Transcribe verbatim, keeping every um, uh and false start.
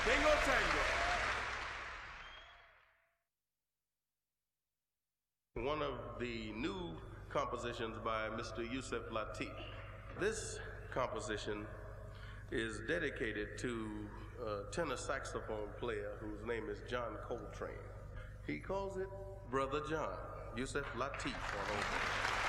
Bingo Tango. One of the new compositions by Mister Yusef Lateef. This composition is dedicated to a tenor saxophone player whose name is John Coltrane. He calls it Brother John. Yusef Lateef on oboe.